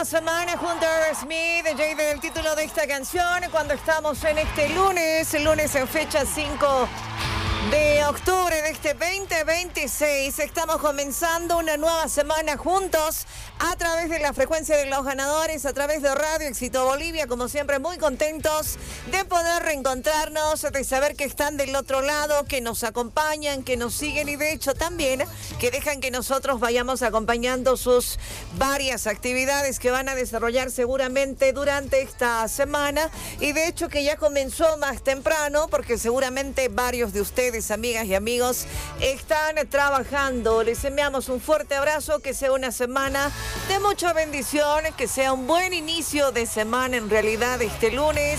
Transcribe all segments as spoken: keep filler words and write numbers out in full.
semana junto a Smith, de Jay del título de esta canción, cuando estamos en este lunes, el lunes en fecha cinco de octubre de este veinte veintiséis. Estamos comenzando una nueva semana juntos a través de la frecuencia de los ganadores, a través de Radio Éxito Bolivia, como siempre muy contentos de poder reencontrarnos, de saber que están del otro lado, que nos acompañan, que nos siguen y de hecho también que dejan que nosotros vayamos acompañando sus varias actividades que van a desarrollar seguramente durante esta semana y de hecho que ya comenzó más temprano porque seguramente varios de ustedes, amigas y amigos, están trabajando. Les enviamos un fuerte abrazo, que sea una semana de mucha bendición, que sea un buen inicio de semana en realidad este lunes,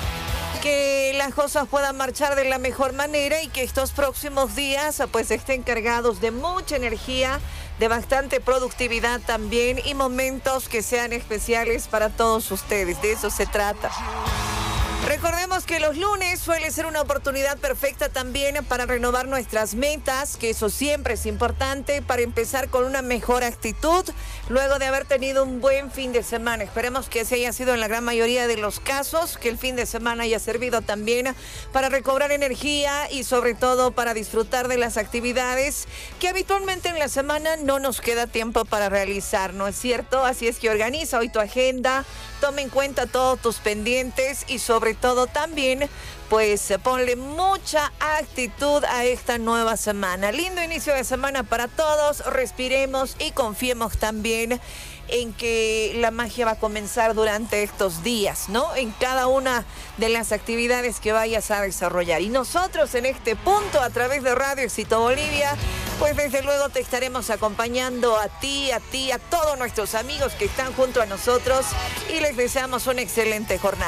que las cosas puedan marchar de la mejor manera y que estos próximos días pues estén cargados de mucha energía, de bastante productividad también y momentos que sean especiales para todos ustedes. De eso se trata. Recordemos que los lunes suele ser una oportunidad perfecta también para renovar nuestras metas, que eso siempre es importante, para empezar con una mejor actitud, luego de haber tenido un buen fin de semana. Esperemos que ese haya sido en la gran mayoría de los casos, que el fin de semana haya servido también para recobrar energía y sobre todo para disfrutar de las actividades que habitualmente en la semana no nos queda tiempo para realizar, ¿no es cierto? Así es que organiza hoy tu agenda, toma en cuenta todos tus pendientes y sobre todo también, pues ponle mucha actitud a esta nueva semana. Lindo inicio de semana para todos, respiremos y confiemos también en que la magia va a comenzar durante estos días, ¿no? En cada una de las actividades que vayas a desarrollar. Y nosotros en este punto, a través de Radio Éxito Bolivia, pues desde luego te estaremos acompañando a ti, a ti, a todos nuestros amigos que están junto a nosotros y les deseamos una excelente jornada.